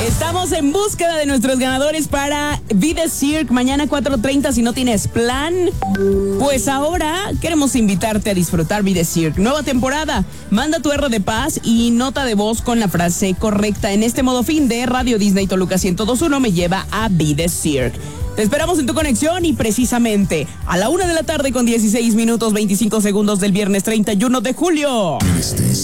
Estamos en búsqueda de nuestros ganadores para Be The Cirque mañana 4:30. Si no tienes plan, pues ahora queremos invitarte a disfrutar Be The Cirque. Nueva temporada. Manda tu R de paz y nota de voz con la frase correcta. En este modo fin de Radio Disney Toluca 102.1 me lleva a Be The Cirque. Te esperamos en tu conexión y precisamente a la 1:00 p.m. con 16 minutos 25 segundos del viernes 31 de julio.